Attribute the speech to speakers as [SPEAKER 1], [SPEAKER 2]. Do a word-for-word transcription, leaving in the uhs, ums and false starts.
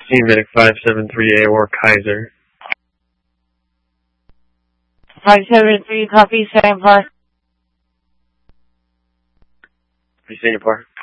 [SPEAKER 1] C Medic five seven three A or Kaiser.
[SPEAKER 2] five seven three, copy, Sandbar.
[SPEAKER 1] Singapore.